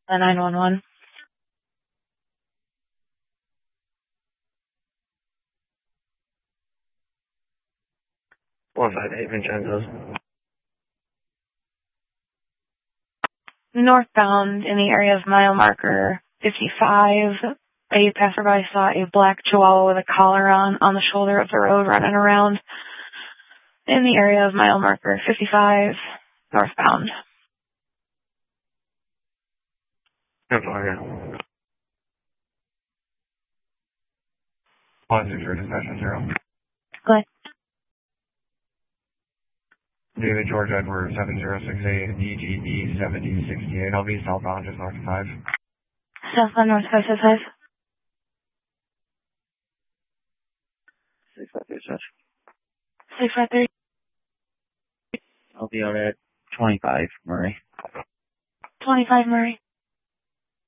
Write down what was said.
911. 158 Vincenzo's. Northbound in the area of mile marker 55, a passerby saw a black chihuahua with a collar on the shoulder of the road running around in the area of mile marker 55, northbound. Employer. 160 dispatch 0. Go ahead. David George Edward 7068 DGB 7068. I'll be southbound just north of 5. Southbound north 555. 653 dispatch. 653. I'll be out at 25 Murray. 25 Murray.